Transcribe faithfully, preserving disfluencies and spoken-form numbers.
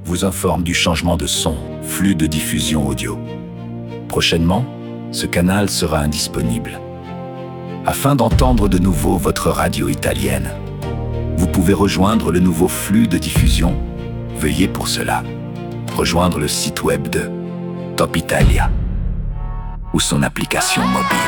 vous informe du changement de son, flux de diffusion audio. Prochainement, ce canal sera indisponible. Afin d'entendre de nouveau votre radio italienne, vous pouvez rejoindre le nouveau flux de diffusion. Veuillez pour cela rejoindre le site web de Top Italia ou son application mobile.